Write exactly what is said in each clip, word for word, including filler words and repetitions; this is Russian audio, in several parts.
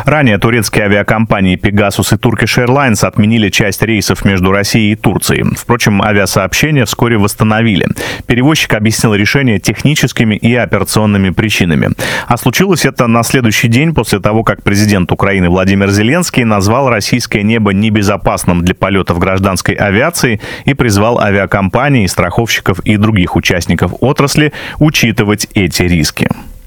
Ранее турецкие авиакомпании Pegasus и Turkish Airlines отменили часть рейсов между Россией и Турцией. Впрочем, авиасообщения вскоре восстановили. Перевозчик объяснил решение техническими и операционными причинами. А случилось это на следующий день после того, как президент Украины Владимир Зеленский назвал российское небо небезопасным для полетов гражданской авиации и призвал авиакомпании, страховщиков и других участников отрасли учитывать эти риски.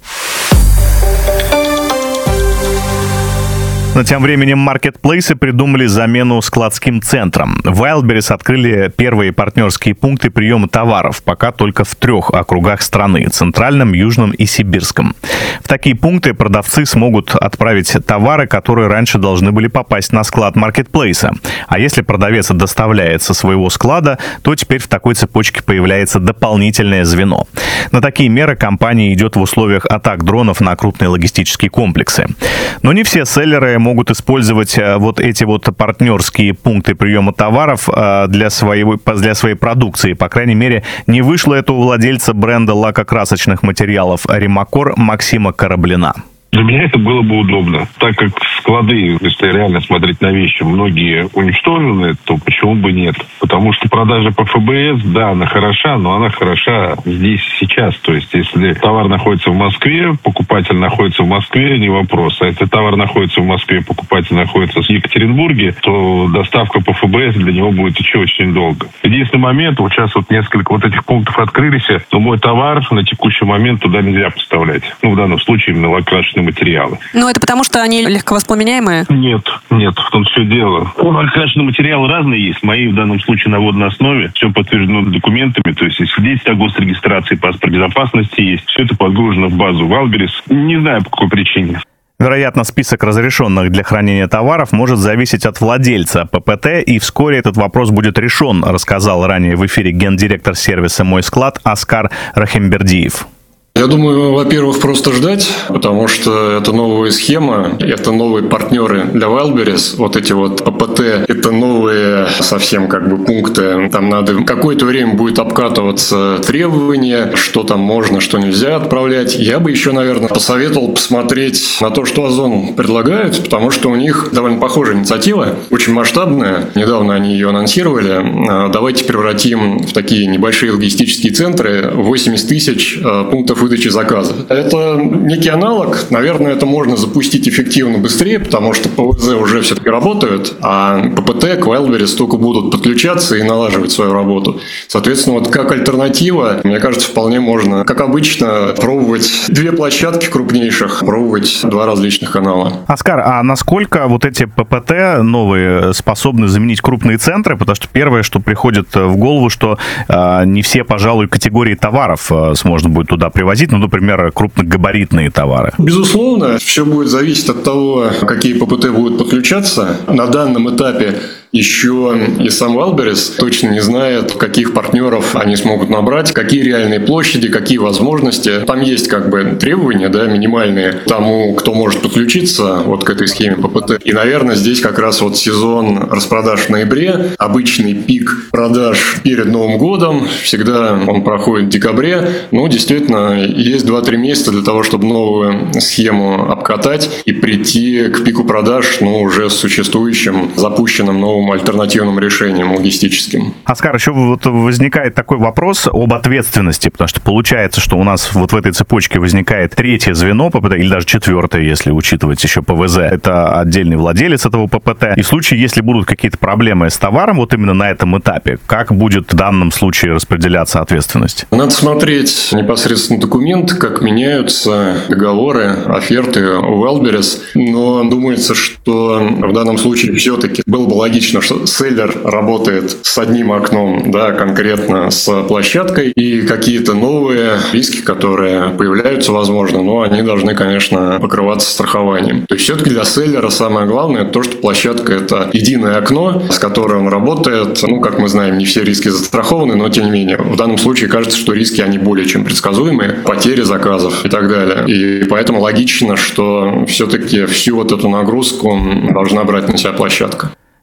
Но тем временем маркетплейсы придумали замену складским центрам. В Wildberries открыли первые партнерские пункты приема товаров, пока только в трех округах страны – Центральном, Южном и Сибирском. В такие пункты продавцы смогут отправить товары, которые раньше должны были попасть на склад маркетплейса. А если продавец доставляет со своего склада, то теперь в такой цепочке появляется дополнительное звено. На такие меры компания идет в условиях атак дронов на крупные логистические комплексы. Но не все селлеры могут использовать вот эти вот партнерские пункты приема товаров для своей, для своей продукции. По крайней мере, не вышло это у владельца бренда лакокрасочных материалов «Римакор» Максима Кораблина. Для меня это было бы удобно. Так как склады, если реально смотреть на вещи, многие уничтожены, то почему бы нет? Потому что продажа по эф бэ эс, да, она хороша, но она хороша здесь сейчас. То есть, если товар находится в Москве, покупатель находится в Москве, не вопрос. А если товар находится в Москве, покупатель находится в Екатеринбурге, то доставка по эф бэ эс для него будет еще очень долго. Единственный момент, вот сейчас вот несколько вот этих пунктов открылись, но мой товар на текущий момент туда нельзя поставлять. Ну, в данном случае именно лакокрасочные материалы. Ну, это потому, что они легковоспламеняемые? Нет, нет, в том все дело. Лакокрасочные материалы разные есть. Мои в данном случае на водной основе. Все подтверждено документами. То есть, если свидетельство о госрегистрации, паспорт безопасности есть. Все это подгружено в базу Wildberries. Не знаю, по какой причине. Вероятно, список разрешенных для хранения товаров может зависеть от владельца пэ пэ тэ, и вскоре этот вопрос будет решен, рассказал ранее в эфире гендиректор сервиса «Мой склад» Оскар Рахимбердиев. Я думаю, во-первых, просто ждать, потому что это новая схема, это новые партнеры для Wildberries. Вот эти вот пэ пэ тэ, это новые совсем как бы пункты. Там надо какое-то время будет обкатываться требования, что там можно, что нельзя отправлять. Я бы еще, наверное, посоветовал посмотреть на то, что Озон предлагает, потому что у них довольно похожая инициатива, очень масштабная. Недавно они ее анонсировали. Давайте превратим в такие небольшие логистические центры восемьдесят тысяч пунктов выдачи заказа. Это некий аналог. Наверное, это можно запустить эффективно быстрее, потому что пэ вэ зэ уже все-таки работают, а пэ пэ тэ к Wildberries только будут подключаться и налаживать свою работу. Соответственно, вот как альтернатива, мне кажется, вполне можно, как обычно, пробовать две площадки крупнейших, пробовать два различных канала. Оскар, а насколько вот эти пэ пэ тэ новые способны заменить крупные центры? Потому что первое, что приходит в голову, что э, не все, пожалуй, категории товаров э, можно будет туда привозить. Ну, например, крупногабаритные товары. Безусловно, все будет зависеть от того, какие пэ пэ тэ будут подключаться. На данном этапе еще и сам Wildberries точно не знает, каких партнеров они смогут набрать, какие реальные площади, какие возможности. Там есть как бы требования, да, минимальные тому, кто может подключиться вот к этой схеме пэ пэ тэ. И, наверное, здесь как раз вот сезон распродаж в ноябре, обычный пик продаж перед Новым годом, всегда он проходит в декабре. Ну, действительно, есть два-три месяца для того, чтобы новую схему обкатать и прийти к пику продаж, ну, уже с существующим, запущенным новым альтернативным решением логистическим. Оскар, еще вот возникает такой вопрос об ответственности, потому что получается, что у нас вот в этой цепочке возникает третье звено пэ пэ тэ, или даже четвертое, если учитывать еще пэ вэ зэ. Это отдельный владелец этого пэ пэ тэ. И в случае, если будут какие-то проблемы с товаром вот именно на этом этапе, как будет в данном случае распределяться ответственность? Надо смотреть непосредственно документ, как меняются договоры, оферты у Wildberries. Но думается, что в данном случае все-таки было бы логично, что селлер работает с одним окном, да, конкретно с площадкой, и какие-то новые риски, которые появляются, возможно, но они должны, конечно, покрываться страхованием. То есть все-таки для селлера самое главное то, что площадка – это единое окно, с которым он работает. Ну, как мы знаем, не все риски застрахованы, но тем не менее. В данном случае кажется, что риски, они более чем предсказуемые, потери заказов и так далее. И поэтому логично, что все-таки всю вот эту нагрузку должна брать на себя площадка.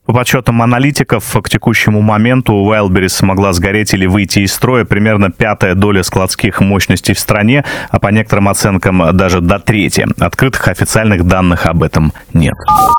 По подсчетам аналитиков, к текущему моменту у Wildberries смогла сгореть или выйти из строя примерно пятая доля складских мощностей в стране, а по некоторым оценкам даже до трети. Открытых официальных данных об этом нет.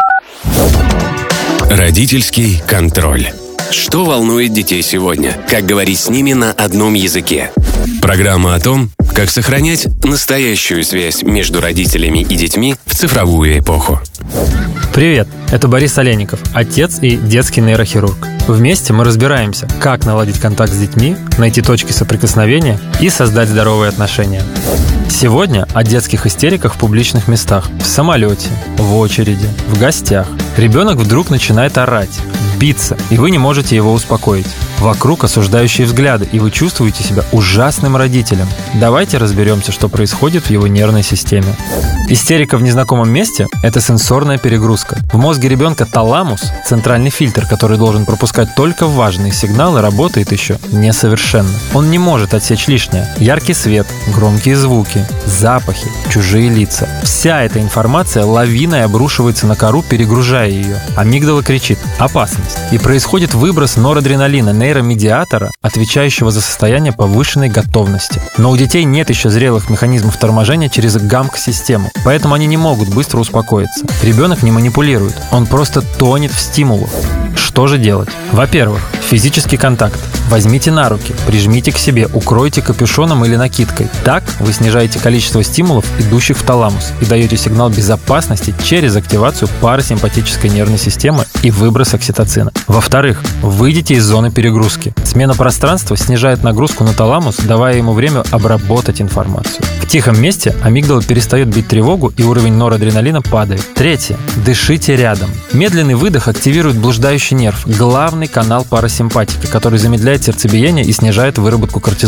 Родительский контроль. Что волнует детей сегодня? Как говорить с ними на одном языке? Программа о том, как сохранять настоящую связь между родителями и детьми в цифровую эпоху. Привет, это Борис Олейников, отец и детский нейрохирург. Вместе мы разбираемся, как наладить контакт с детьми, найти точки соприкосновения и создать здоровые отношения. Сегодня о детских истериках в публичных местах, в самолете, в очереди, в гостях. Ребенок вдруг начинает орать, биться, и вы не можете его успокоить. Вокруг осуждающие взгляды, и вы чувствуете себя ужасным родителем. Давайте разберемся, что происходит в его нервной системе. Истерика в незнакомом месте – это сенсорная перегрузка. В мозге ребенка таламус, центральный фильтр, который должен пропускать только важные сигналы, работает еще несовершенно. Он не может отсечь лишнее. Яркий свет, громкие звуки, запахи, чужие лица. Вся эта информация лавиной обрушивается на кору, перегружая ее. Амигдала кричит «опасность». И происходит выброс норадреналина, нейромедиатора, отвечающего за состояние повышенной готовности. Но у детей нет еще зрелых механизмов торможения через гамк-систему, поэтому они не могут быстро успокоиться. Ребенок не манипулирует, он просто тонет в стимулах. Что же делать? Во-первых, физический контакт. Возьмите на руки, прижмите к себе, укройте капюшоном или накидкой. Так вы снижаете количество стимулов, идущих в таламус, и даете сигнал безопасности через активацию парасимпатической нервной системы и выброс окситоцина. Во-вторых, выйдите из зоны перегрузки. Смена пространства снижает нагрузку на таламус, давая ему время обработать информацию. В тихом месте амигдала перестает бить тревогу, и уровень норадреналина падает. Третье. Дышите рядом. Медленный выдох активирует блуждающий нерв, главный канал парасимпатики, который замедляет сердцебиение и снижает выработку кортизола.